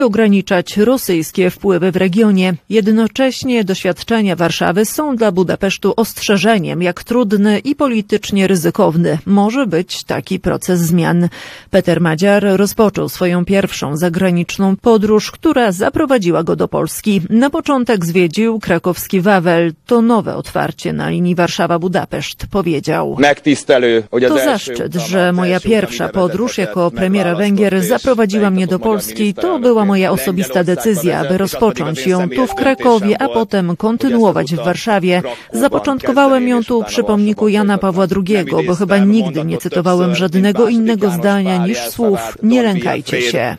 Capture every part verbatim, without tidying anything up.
ograniczać rosyjskie wpływy w regionie. Jednocześnie doświadczenia Warszawy są dla Budapesztu ostrzeżeniem, jak trudny i politycznie ryzykowny może być taki proces zmian. Peter Madziar rozpoczął swoją pierwszą zagraniczną podróż, która zaprowadziła go do Polski. Na początek zwiedził krakowski Wawel. To nowe otwarcie na linii Warszawa-Budapeszt, powiedział. To zaszczyt, że moja pierwsza podróż jako premiera Węgier zaprowadziła mnie do Polski. To była moja osobista decyzja, aby rozpocząć ją tu w Krakowie, a potem kontynuować w Warszawie. Zapoczątkowałem ją tu przy pomniku Jana Pawła drugiego, bo chyba nigdy nie cytowałem żadnego innego zdania niż słów „nie lękajcie się”.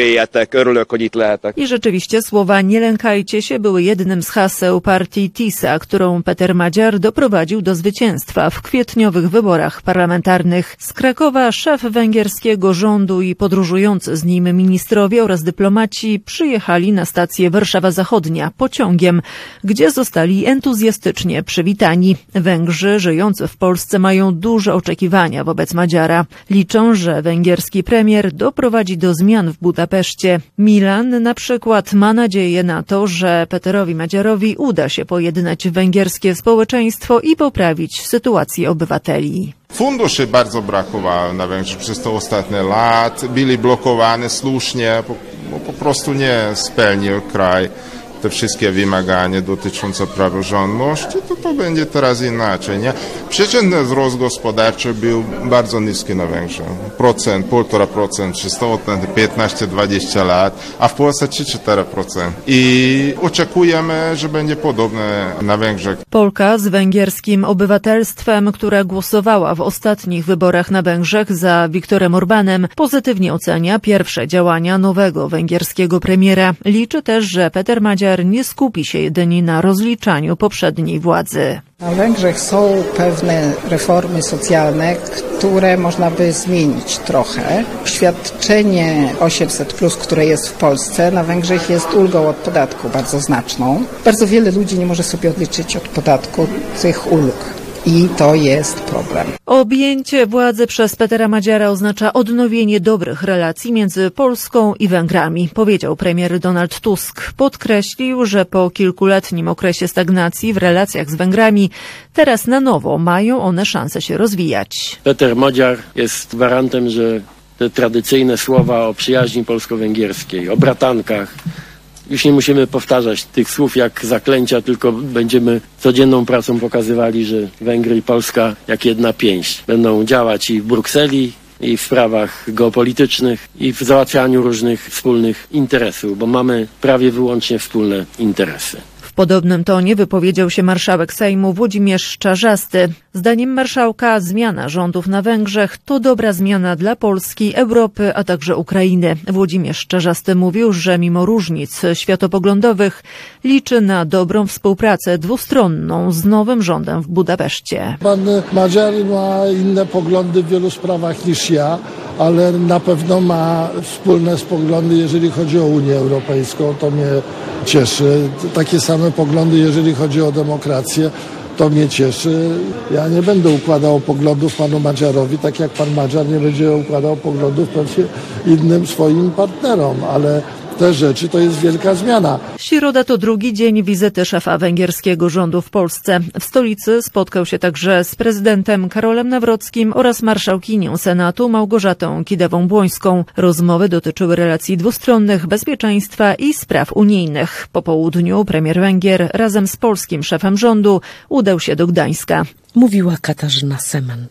I rzeczywiście słowa „nie lękajcie się” były jednym z haseł partii TISA, którą Peter Madziar doprowadził do zwycięstwa w kwietniowych wyborach parlamentarnych. Z Krakowa szef węgierskiego rządu i podróżujący z nim ministrowie oraz dyplomaci przyjechali na stację Warszawa Zachodnia pociągiem, gdzie zostali entuzjastycznie przywitani. Węgrzy żyjący w Polsce mają duże oczekiwania wobec Madziara. Liczą, że węgierski premier doprowadzi do zmian w Budapeszcie. Milan na przykład ma nadzieję na to, że Peterowi Madziarowi uda się pojednać węgierskie społeczeństwo i poprawić sytuację obywateli. Funduszy bardzo brakowało na Węgrzech przez te ostatnie lata. Byli blokowane słusznie, bo po prostu nie spełnił kraj te wszystkie wymagania dotyczące praworządności, to to będzie teraz inaczej, nie? Przeciętny wzrost gospodarczy był bardzo niski na Węgrzech. Procent, półtora procent przez to piętnaście dwadzieścia lat, a w Polsce trzy cztery procent. I oczekujemy, że będzie podobne na Węgrzech. Polka z węgierskim obywatelstwem, która głosowała w ostatnich wyborach na Węgrzech za Viktorem Orbanem, pozytywnie ocenia pierwsze działania nowego węgierskiego premiera. Liczy też, że Peter Madziar nie skupi się jedynie na rozliczaniu poprzedniej władzy. Na Węgrzech są pewne reformy socjalne, które można by zmienić trochę. Świadczenie osiemset plus, które jest w Polsce, na Węgrzech jest ulgą od podatku bardzo znaczną. Bardzo wiele ludzi nie może sobie odliczyć od podatku tych ulg. I to jest problem. Objęcie władzy przez Petera Madziara oznacza odnowienie dobrych relacji między Polską i Węgrami, powiedział premier Donald Tusk. Podkreślił, że po kilkuletnim okresie stagnacji w relacjach z Węgrami teraz na nowo mają one szansę się rozwijać. Peter Madziar jest gwarantem, że te tradycyjne słowa o przyjaźni polsko-węgierskiej, o bratankach, już nie musimy powtarzać tych słów jak zaklęcia, tylko będziemy codzienną pracą pokazywali, że Węgry i Polska jak jedna pięść będą działać i w Brukseli, i w sprawach geopolitycznych, i w załatwianiu różnych wspólnych interesów, bo mamy prawie wyłącznie wspólne interesy. W podobnym tonie wypowiedział się marszałek Sejmu Włodzimierz Czarzasty. Zdaniem marszałka zmiana rządów na Węgrzech to dobra zmiana dla Polski, Europy, a także Ukrainy. Włodzimierz Czarzasty mówił, że mimo różnic światopoglądowych liczy na dobrą współpracę dwustronną z nowym rządem w Budapeszcie. Pan Madziar ma inne poglądy w wielu sprawach niż ja, ale na pewno ma wspólne poglądy, jeżeli chodzi o Unię Europejską. To mnie cieszy. Takie same poglądy, jeżeli chodzi o demokrację. To mnie cieszy. Ja nie będę układał poglądów panu Madziarowi, tak jak pan Madziar nie będzie układał poglądów pewnie innym swoim partnerom, ale te rzeczy to jest wielka zmiana. Środa to drugi dzień wizyty szefa węgierskiego rządu w Polsce. W stolicy spotkał się także z prezydentem Karolem Nawrockim oraz marszałkinią Senatu Małgorzatą Kidawą-Błońską. Rozmowy dotyczyły relacji dwustronnych, bezpieczeństwa i spraw unijnych. Po południu premier Węgier razem z polskim szefem rządu udał się do Gdańska. Mówiła Katarzyna Semen.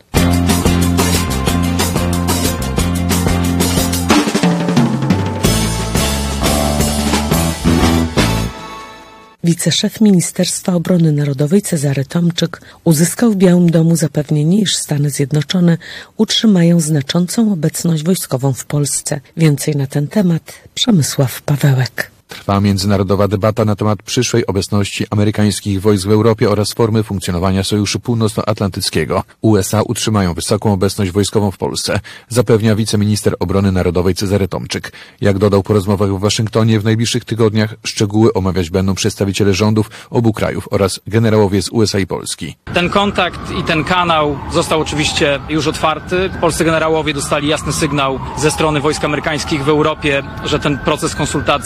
Wiceszef Ministerstwa Obrony Narodowej Cezary Tomczyk uzyskał w Białym Domu zapewnienie, iż Stany Zjednoczone utrzymają znaczącą obecność wojskową w Polsce. Więcej na ten temat Przemysław Pawełek. Trwa międzynarodowa debata na temat przyszłej obecności amerykańskich wojsk w Europie oraz formy funkcjonowania Sojuszu Północnoatlantyckiego. U S A utrzymają wysoką obecność wojskową w Polsce, zapewnia wiceminister obrony narodowej Cezary Tomczyk. Jak dodał po rozmowach w Waszyngtonie, w najbliższych tygodniach szczegóły omawiać będą przedstawiciele rządów obu krajów oraz generałowie z U S A i Polski. Ten kontakt i ten kanał został oczywiście już otwarty. Polscy generałowie dostali jasny sygnał ze strony wojsk amerykańskich w Europie, że ten proces konsultacji